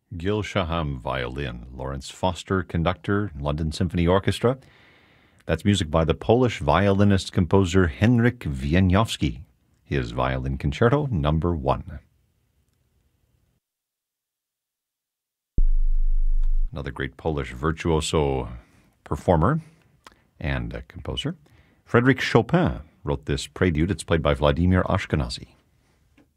Gil Shaham, violin. Lawrence Foster, conductor, London Symphony Orchestra. That's music by the Polish violinist-composer Henryk Wieniawski. His Violin Concerto Number 1. Another great Polish virtuoso performer and composer. Frédéric Chopin wrote this prelude. It's played by Vladimir Ashkenazy.